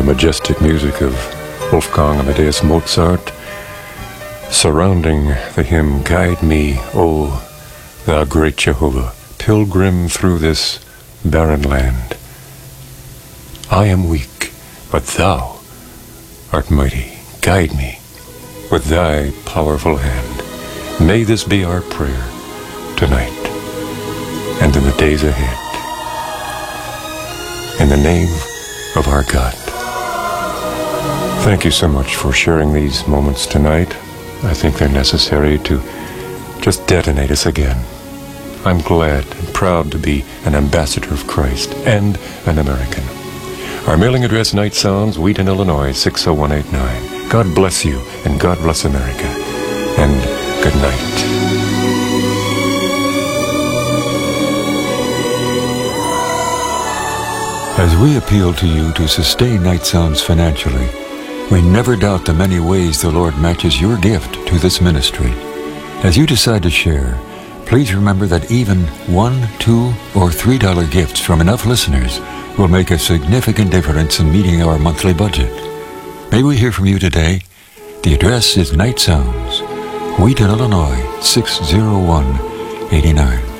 the majestic music of Wolfgang Amadeus Mozart, surrounding the hymn, Guide Me, O Thou Great Jehovah, pilgrim through this barren land. I am weak, but Thou art mighty. Guide me with Thy powerful hand. May this be our prayer tonight and in the days ahead. In the name of our God. Thank you so much for sharing these moments tonight. I think they're necessary to just detonate us again. I'm glad and proud to be an ambassador of Christ and an American. Our mailing address, Night Sounds, Wheaton, Illinois, 60189. God bless you, and God bless America. And good night. As we appeal to you to sustain Night Sounds financially, we never doubt the many ways the Lord matches your gift to this ministry. As you decide to share, please remember that even $1, $2, or $3 gifts from enough listeners will make a significant difference in meeting our monthly budget. May we hear from you today? The address is Night Sounds, Wheaton, Illinois, 60189.